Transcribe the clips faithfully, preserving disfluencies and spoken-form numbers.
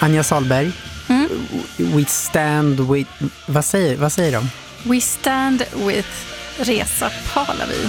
Anja Salberg, mm. We stand with... Vad säger, vad säger de? We stand with Reza Pahlavi.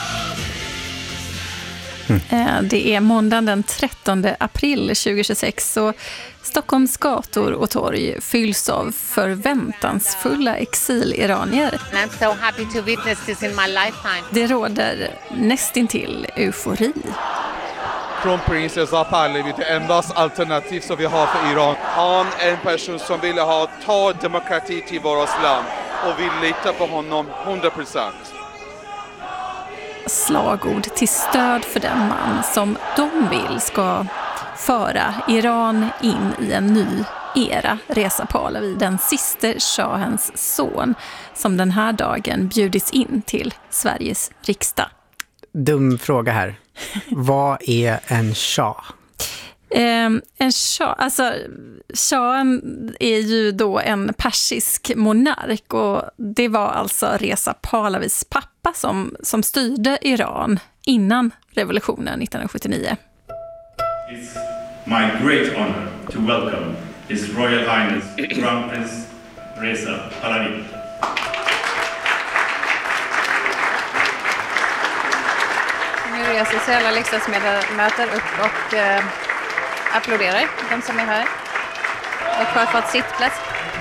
Mm. Det är måndagen den trettonde april tjugohundratjugosex, så Stockholms gator och torg fylls av förväntansfulla exiliranier. I'm so happy to witness this in my lifetime. Det råder nästintill eufori. Kronprins Reza Pahlavi, det enda alternativ som vi har för Iran. Han är en person som vill ha ta demokrati till vårt land och vi litar på honom hundra procent. Slagord till stöd för den man som de vill ska föra Iran in i en ny era. Reza Pahlavi, den siste shahens son, som den här dagen bjudits in till Sveriges riksdag. Dum fråga här. Vad är en shah? Eh, en shah, alltså shahen är ju då en persisk monark, och det var alltså Reza Pahlavis pappa som, som styrde Iran innan revolutionen nittonhundrasjuttionio. It's my great honor to welcome His Royal Highness Crown Prince Reza Pahlavi. Nu reser sig alla riksdagsledamöter upp och eh, applåderar de som är här och har fått sittplats.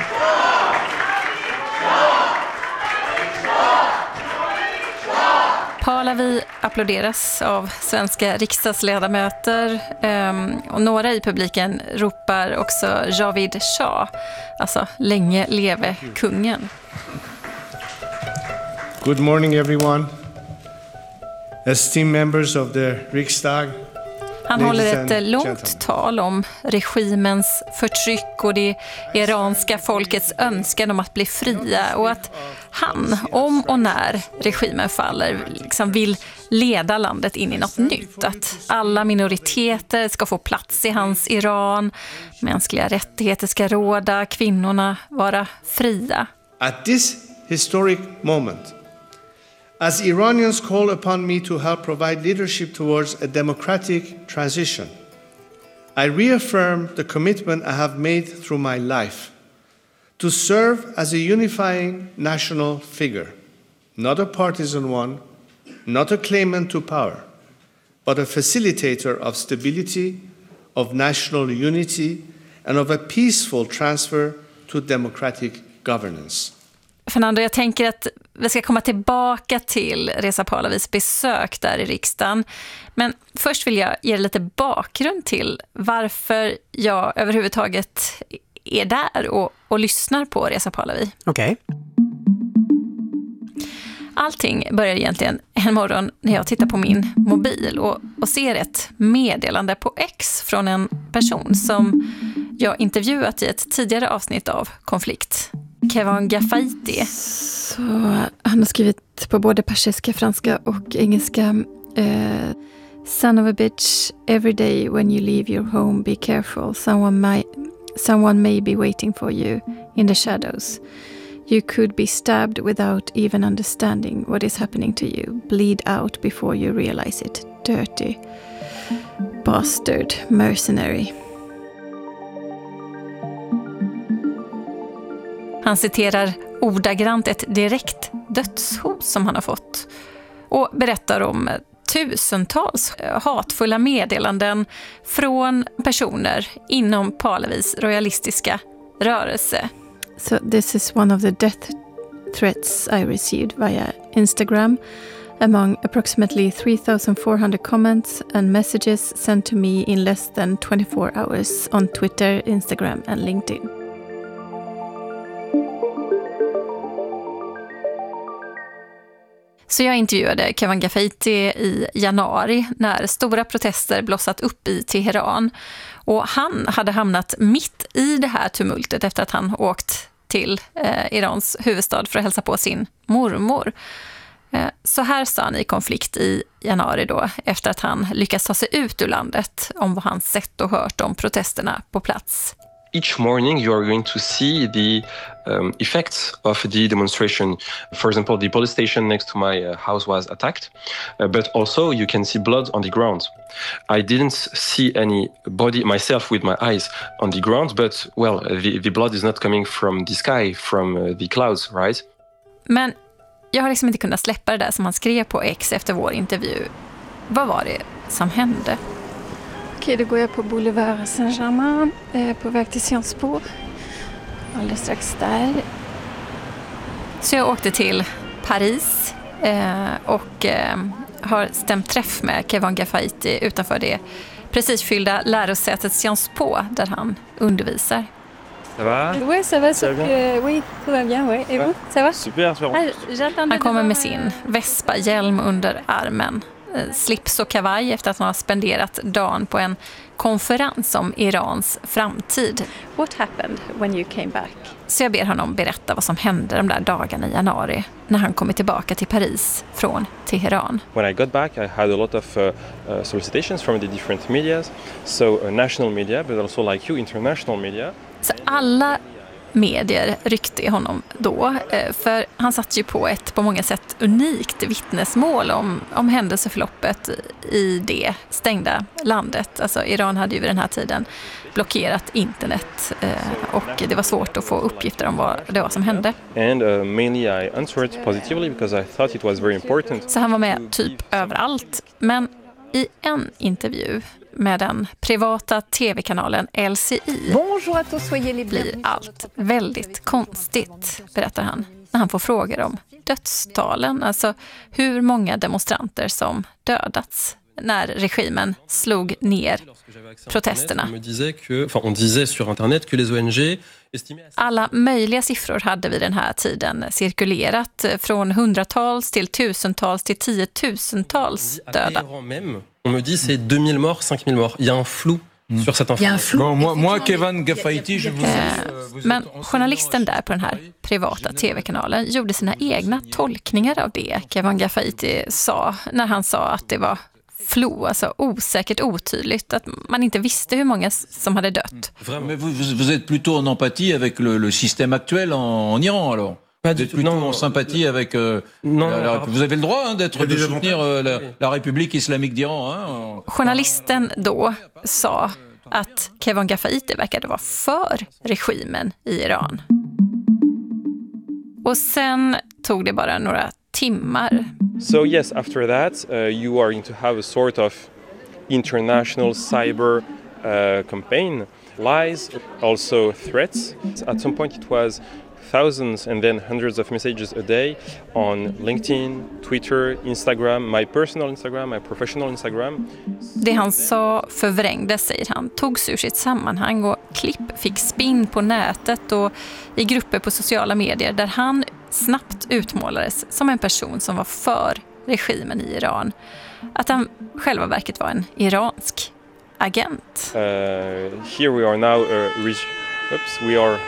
Pahlavi applåderas av svenska riksdagsledamöter, um, och några i publiken ropar också Javid Shah, alltså länge leve kungen. Good morning everyone. Esteemed members of the Riksdag. Han håller ett långt tal om regimens förtryck och det iranska folkets önskan om att bli fria, och att han, om och när regimen faller, liksom vill leda landet in i något nytt. Att alla minoriteter ska få plats i hans Iran, mänskliga rättigheter ska råda, kvinnorna vara fria. At this historic moment, as Iranians call upon me to help provide leadership towards a democratic transition, I reaffirm the commitment I have made through my life to serve as a unifying national figure, not a partisan one, not a claimant to power, but a facilitator of stability, of national unity, and of a peaceful transfer to democratic governance. Fernando, jag tänker att vi ska komma tillbaka till Reza Pahlavis besök där i riksdagen. Men först vill jag ge lite bakgrund till varför jag överhuvudtaget är där och, och lyssnar på Reza Pahlavi. Okej. Okay. Allting börjar egentligen en morgon när jag tittar på min mobil och, och ser ett meddelande på X från en person som jag intervjuat i ett tidigare avsnitt av Konflikt. Kevan Gafaiti. Så han har skrivit på både persiska, franska och engelska. Uh, Son of a bitch, every day when you leave your home, be careful. Someone may, someone may be waiting for you in the shadows. You could be stabbed without even understanding what is happening to you. Bleed out before you realize it. Dirty bastard, mercenary. Han citerar ordagrant ett direkt dödshot som han har fått och berättar om tusentals hatfulla meddelanden från personer inom Pahlavis royalistiska rörelse. So this is one of the death threats I received via Instagram, among approximately three thousand four hundred comments and messages sent to me in less than twenty-four hours on Twitter, Instagram and LinkedIn. Så jag intervjuade Kevan Gafaiti i januari när stora protester blossat upp i Teheran. Och han hade hamnat mitt i det här tumultet efter att han åkt till eh, Irans huvudstad för att hälsa på sin mormor. Eh, så här sa han i Konflikt i januari då, efter att han lyckats ta sig ut ur landet, om vad han sett och hört om protesterna på plats. each morning you are going to see the um, effects of the demonstration. For example, the police station next to my uh, house was attacked, uh, but also you can see blood on the ground. I didn't see any body myself with my eyes on the ground, but well, the, the blood is not coming from the sky, from uh, the clouds, right? Men jag har liksom inte kunnat släppa det där som han skrev på X efter vår intervju. Vad var det som hände? Okej, då går jag på Boulevard Saint-Germain eh, på väg till Sciences Po. Alldeles strax där. Så jag åkte till Paris eh, och eh, har stämt träff med Kevin Faïti utanför det precis fyllda lärosätet Sciences Po där han undervisar. Ça va? Oui, ça va. Ça va euh, oui, tout va bien. Oui. Et vous? Ça va? Super, super. Han kommer med sin Vespa-hjälm under armen. Slips och kavaj efter att han har spenderat dagen på en konferens om Irans framtid. What happened when you came back? Så jag ber honom berätta vad som hände de där dagarna i januari när han kom tillbaka till Paris från Teheran. When I got back I had a lot of uh, uh, solicitations from the different medias, so uh, national media but also like you international media. Så alla medier ryckte i honom då, för han satt ju på ett på många sätt unikt vittnesmål om, om händelseförloppet i det stängda landet. Alltså Iran hade ju vid den här tiden blockerat internet och det var svårt att få uppgifter om vad det var som hände. And uh, mainly I answered positively because I thought it was very important. Så han var med typ överallt, men i en intervju med den privata tv-kanalen L C I blir allt väldigt konstigt, berättar han, när han får frågor om dödstalen, alltså hur många demonstranter som dödats när regimen slog ner protesterna. Alla möjliga siffror hade vid den här tiden cirkulerat, från hundratals till tusentals till tiotusentals döda. On me dit c'est deux mille morts, cinq mille morts. Il y a un flou sur cette information. Bon, moi, moi, Kevin Faïti, je vous... Eh, men journalisten där på den här privata tv-kanalen gjorde sina egna tolkningar av det Kevin Faïti sa när han sa att det var flou, alltså osäkert, otydligt, att man inte visste hur många som hade dött. Mais vous, vous êtes plutôt en empathie avec le, le système actuel en, en Iran alors? Vous êtes plutôt non, en sympathie avec... Euh, non, la, la, vous avez le droit hein, d'être, de soutenir euh, la, la République islamique d'Iran. Hein. Journalisten då sa att Kevin Faïti verkade vara för regimen i Iran. Och sen tog det bara några timmar. So yes, after that uh, you are going to have a sort of international cyber uh, campaign, lies, also threats. At some point it was thousands and then hundreds of messages a day on LinkedIn, Twitter, Instagram, my personal Instagram, my professional Instagram. Det han sa förvrängdes, säger han, togs ur sitt sammanhang och klipp fick spinn på nätet och i grupper på sociala medier där han snabbt utmålades som en person som var för regimen i Iran. Att han själva verket var en iransk agent. Uh, here we are now, uh, re- oops, we are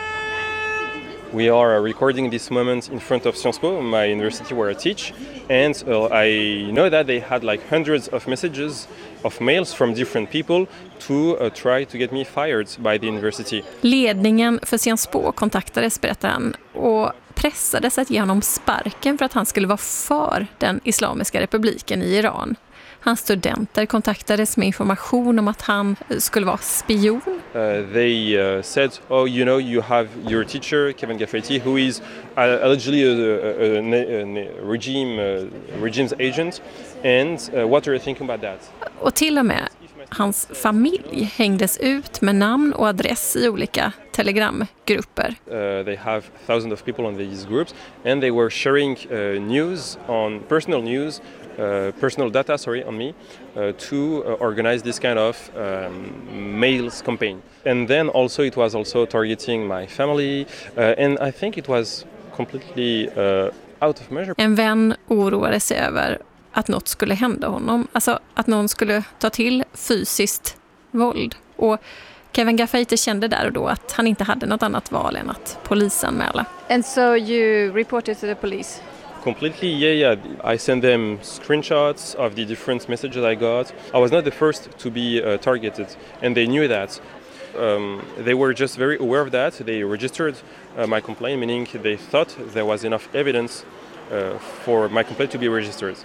We are recording this moment in front of Sciences Po, my university where I teach, and uh, I know that they had like hundreds of messages of mails from different people to uh, try to get me fired by the university. Ledningen för Sciences Po kontaktades, berättar han, och pressades att ge honom sparken för att han skulle vara för den Islamiska republiken i Iran. Hans studenter kontaktades med information om att han skulle vara spion. Uh, they uh, said, oh, you know, you have your teacher, Kevin Faïti, who is uh, allegedly a, a, a, a regime, uh, regime's agent, and uh, what are you thinking about that? Och till och med hans familj hängdes ut med namn och adress i olika telegramgrupper. Uh, they have thousands of people on these groups, and they were sharing uh, news on personal news. Uh, personal data, sorry, on me uh, to uh, organize this kind of um, mails campaign. And then also it was also targeting my family, uh, and I think it was completely uh, out of measure. En vän oroade sig över att något skulle hända honom, alltså att någon skulle ta till fysiskt våld. Och Kevin Faïti kände där och då att han inte hade något annat val än att polisanmäla. And so you reported to the police? Completely, yeah, yeah. I sent them screenshots of the different messages I got. I was not the first to be uh, targeted, and they knew that. um, they were just very aware of that. They registered uh, my complaint, meaning they thought there was enough evidence uh, for my complaint to be registered.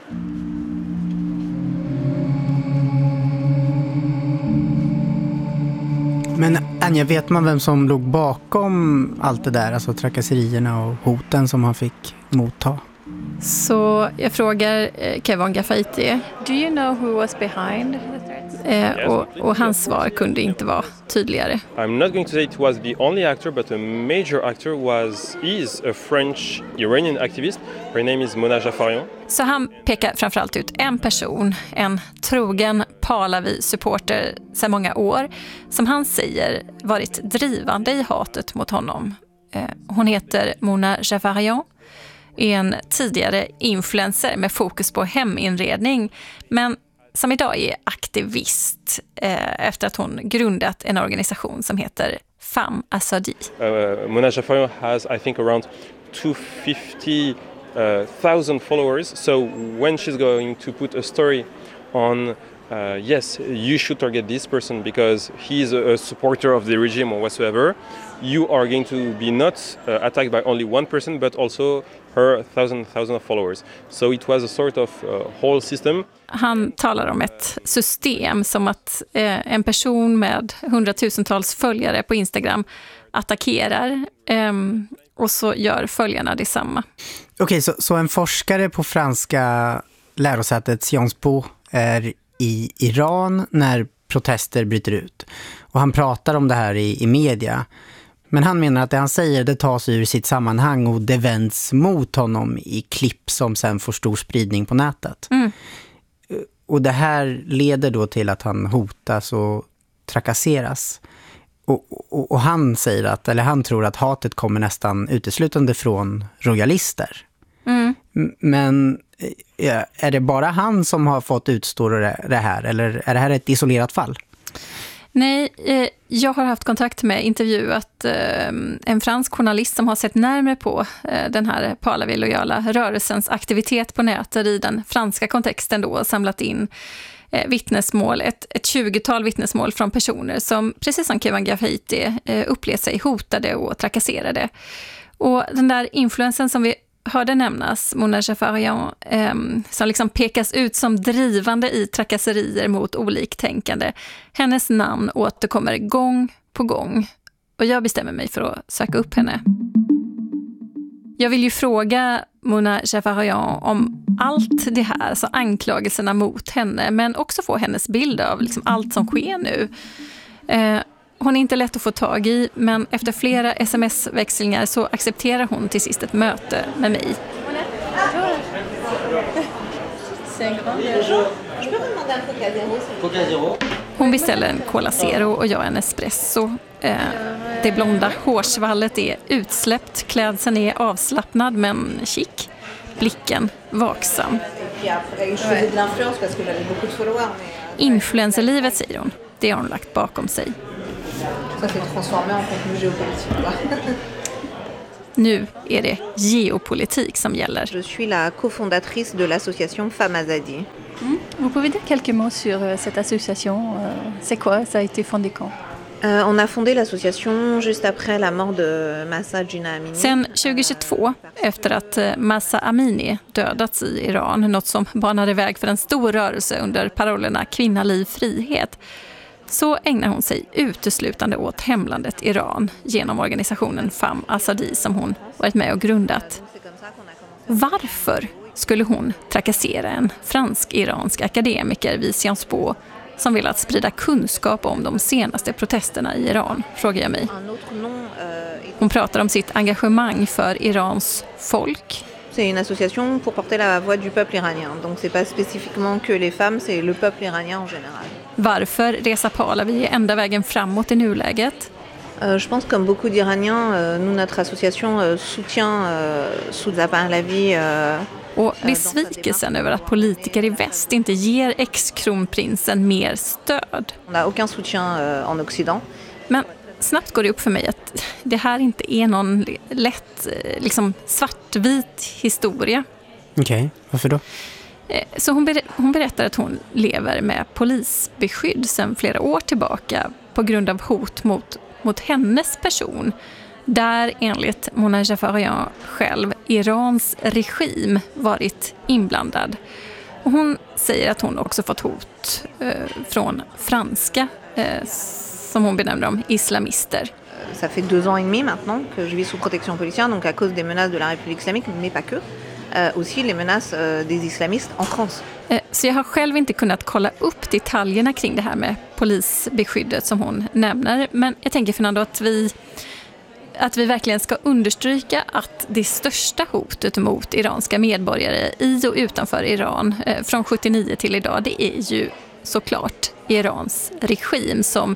Men Anja, vet man vem som låg bakom allt det där, alltså trakasserierna och hoten som han fick motta? Så jag frågar eh, Kevin Gafaiti, Do you know who was behind the threats? Eh, och, och hans svar kunde inte vara tydligare. I'm not going to say it was the only actor, but a major actor was is a French Iranian activist. Her name is Mona Jafarian. Så han pekar framförallt ut en person, en trogen Pahlavi-supporter sedan många år, som han säger varit drivande i hatet mot honom. Eh, hon heter Mona Jafarian, är en tidigare influencer med fokus på heminredning, men som idag är aktivist eh, efter att hon grundat en organisation som heter Femme Azadi. Uh, Mona Jafarian has, I think, around two hundred fifty thousand followers. So when she's going to put a story on, uh, yes, you should target this person because he's a, a supporter of the regime or whatsoever, you are going to be not uh, attacked by only one person, but also her thousand thousand of followers. So it was a sort of uh, whole system. Han talar om ett system som att eh, en person med hundratusentals följare på Instagram attackerar eh, och så gör följarna detsamma. Okej, okay, så, så en forskare på franska lärosätet Sciences Po är i Iran när protester bryter ut. Och han pratar om det här i, i media. Men han menar att det han säger det tas ur sitt sammanhang och det vänds mot honom i klipp som sen får stor spridning på nätet. Mm. Och det här leder då till att han hotas och trakasseras. Och, och, och han säger att, eller han tror att hatet kommer nästan uteslutande från royalister. Mm. Men ja, är det bara han som har fått utstå det här eller är det här ett isolerat fall? Nej, eh, jag har haft kontakt med intervjuat eh, en fransk journalist som har sett närmare på eh, den här Pahlavi-lojala rörelsens aktivitet på nätet i den franska kontexten då, samlat in eh, vittnesmål, ett, ett tjugotal vittnesmål från personer som precis som Kevin Gafaiti eh, upplevde sig hotade och trakasserade. Och den där influensen som vi hörde nämnas, Mona Jafarian, eh, som liksom pekas ut som drivande i trakasserier mot oliktänkande. Hennes namn återkommer gång på gång och jag bestämmer mig för att söka upp henne. Jag vill ju fråga Mona Jafarian om allt det här, alltså anklagelserna mot henne, men också få hennes bild av liksom allt som sker nu. Eh, Hon är inte lätt att få tag i, men efter flera sms-växlingar så accepterar hon till sist ett möte med mig. Hon beställer en Cola Zero och jag en espresso. Det blonda hårsvallet är utsläppt, klädseln är avslappnad men chic. Blicken vaksam. Influencerlivet, säger hon. Det har hon lagt bakom sig. Nu är det geopolitik som gäller. Je suis la cofondatrice de l'association Femme Azadi. Mm. Vous pouvez dire quelques mots sur cette association? C'est quoi? Ça a été fondé quand? Euh, on a fondé l'association juste après la mort de Mahsa Jina Amini. Sen tjugohundratjugotvå, efter att Mahsa Amini dödats i Iran, något som banade väg för en stor rörelse under parollerna kvinna, liv, frihet, så ägnar hon sig uteslutande åt hemlandet Iran genom organisationen Femme Azadi som hon varit med och grundat. Varför skulle hon trakassera en fransk-iransk akademiker vid Sciences Po som vill att sprida kunskap om de senaste protesterna i Iran, frågar jag mig. Hon pratar om sitt engagemang för Irans folk. C'est une association pour porter la voix du peuple iranien. Donc c'est pas spécifiquement que les femmes, c'est le peuple iranien en général. Varför Reza Pahlavi är enda vägen framåt i nuläget? Euh, je pense comme beaucoup d'Iraniens, euh, nous notre association euh, soutient euh, Reza Pahlavi. Euh, Och besvikelsen över att politiker i väst inte ger ex-kronprinsen mer stöd. On n'a aucun soutien euh, en Occident. Men snabbt går det upp för mig att det här inte är någon lätt liksom svartvit historia. Okej, okay. Varför då? Så hon, ber- hon berättar att hon lever med polisbeskydd sedan flera år tillbaka på grund av hot mot, mot hennes person. Där enligt Mona Jafarian själv Irans regim varit inblandad. Och hon säger att hon också fått hot eh, från franska, eh, som hon benämner dem, islamister. Ça fait deux ans et demi maintenant que je vis sous protection policière, donc à cause des menaces de la République islamique, mais pas que. Euh, aussi les menaces euh, des islamistes en France. Eh, så jag har själv inte kunnat kolla upp detaljerna kring det här med polisbeskyddet som hon nämner. Men jag tänker, Fernando, att vi... att vi verkligen ska understryka att det största hotet mot iranska medborgare i och utanför Iran eh, från sjuttionio till idag, det är ju såklart Irans regim som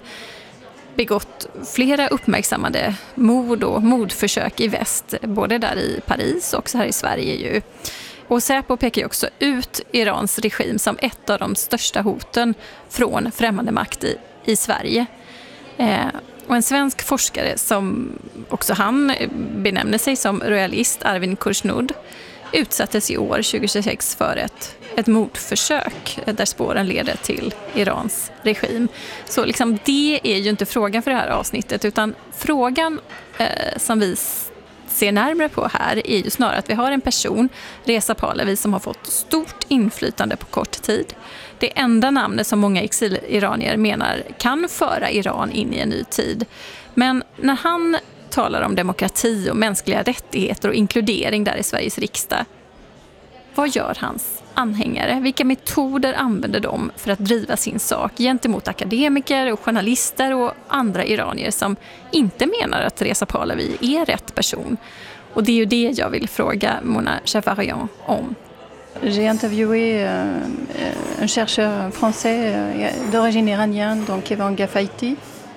begått flera uppmärksammade mord och mordförsök i väst, både där i Paris och också här i Sverige ju. Och Säpo pekar ju också ut Irans regim som ett av de största hoten från främmande makt i, i Sverige. Eh, Och en svensk forskare som också han benämner sig som royalist, Arvin Kursnud, utsattes i år tjugohundratjugosex för ett, ett mordförsök där spåren leder till Irans regim. Så liksom det är ju inte frågan för det här avsnittet, utan frågan eh, som vi ser närmare på här är ju snarare att vi har en person, Reza Pahlavi, som har fått stort inflytande på kort tid. Det enda namnet som många exiliranier menar kan föra Iran in i en ny tid. Men när han talar om demokrati och mänskliga rättigheter och inkludering där i Sveriges riksdag, vad gör hans anhängare? Vilka metoder använder de för att driva sin sak gentemot akademiker och journalister och andra iranier som inte menar att Reza Pahlavi är rätt person? Och det är ju det jag vill fråga Mona Jafarian om. J'ai interviewé euh, un chercheur français euh, d'origine iranienne, donc Kevan Gafaiti.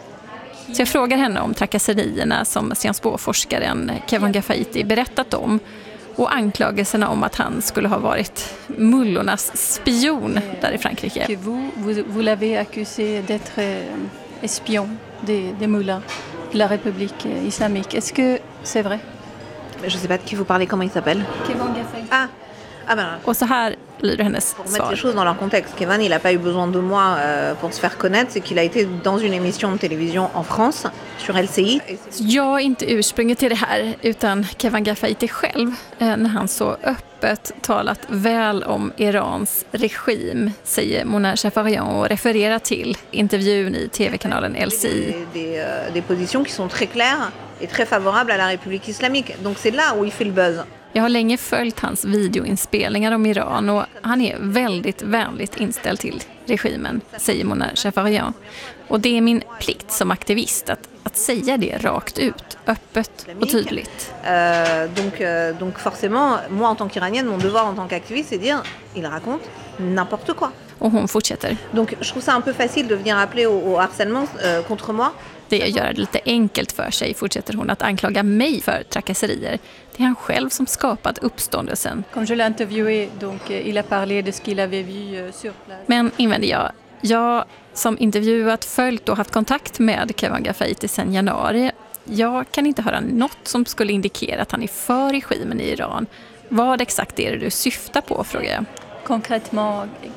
Så jag frågar henne om trakasserierna som Sciences Po-forskaren Kevan Gafaiti berättat om och anklagelserna om att han skulle ha varit mullornas spion där i Frankrike. Que vous, vous, vous l'avez accusé d'être euh, espion des, des mullahs de la République islamique. Est-ce que c'est vrai? Je sais pas de qui vous parlez, comment il s'appelle? Kevan Gafaiti. Ah. Ah ben, och så här lyder hennes pour mettre les choses dans leur contexte, Kevan, il n'a pas eu besoin de moi euh, pour se faire connaître, c'est qu'il a été dans une émission de télévision en France, sur L C I. Jag är inte ursprunget till det här, utan Kevan Gafaiti själv, eh, när han så öppet talat väl om Irans regim, säger Mona Jafarian och refererar till intervjun i tv-kanalen L C I. Des, des, des positions qui sont très claires et très favorables à la République islamique. Donc c'est là où il fait le buzz. Jag har länge följt hans videoinspelningar om Iran och han är väldigt vänligt inställd till regimen, säger Mona Jafarian. Och det är min plikt som aktivist att, att säga det rakt ut, öppet och tydligt. Euh, donc, euh, donc forcément, moi en tant qu'iranienne, mon devoir en tant qu'activiste, c'est de dire, il raconte n'importe quoi. Och hon fortsätter. Donc je trouve ça un peu facile de venir appeler au, au harcèlement euh, contre moi. Det gör det lite enkelt för sig, fortsätter hon, att anklaga mig för trakasserier. Det är han själv som skapat uppståndelsen. Comme je l'ai interviewé, donc il a parlé de ce qu'il avait vu sur place. Men invänder jag, jag som intervjuat, följt och haft kontakt med Kevan Gafaiti sedan januari, jag kan inte höra något som skulle indikera att han är för regimen i Iran. Vad exakt är det du syftar på, frågar jag. Concrètement,